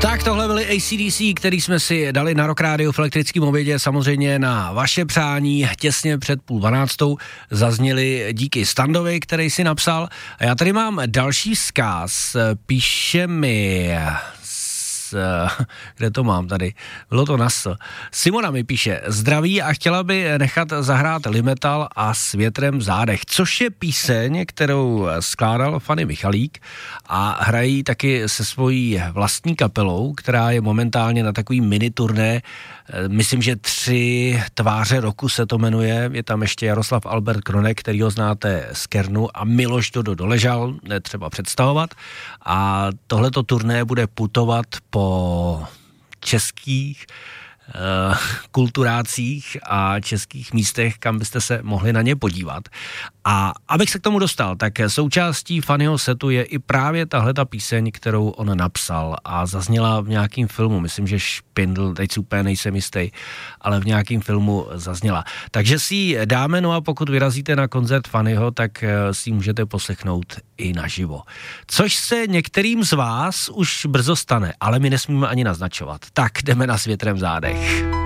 Tak tohle byly AC/DC, který jsme si dali na Rock Radio v elektrickém obědě, samozřejmě na vaše přání, těsně před 11:30 zazněly díky Standovi, který si napsal. A já tady mám další vzkaz, píše mi... kde to mám tady? Bylo to NASL. Simona mi píše, zdraví a chtěla by nechat zahrát Limetal a S větrem v zádech, což je píseň, kterou skládal Fanny Michalík a hrají taky se svojí vlastní kapelou, která je momentálně na takový mini turné. Myslím, že 3 tváře roku se to jmenuje. Je tam ještě Jaroslav Albert Kronek, kterýho znáte z Kernu, a Miloš Dodo Doležal, netřeba představovat. A tohleto turné bude putovat po českých kulturácích a českých místech, kam byste se mohli na ně podívat. A abych se k tomu dostal, tak součástí Fannyho setu je i právě tahleta píseň, kterou on napsal a zazněla v nějakém filmu, myslím, že Špindl, teď úplně nejsem jistý, ale v nějakém filmu zazněla. Takže si ji dáme, no a pokud vyrazíte na koncert Fannyho, tak si ji můžete poslechnout i naživo. Což se některým z vás už brzo stane, ale my nesmíme ani naznačovat. Tak jdeme na S větrem v zádech.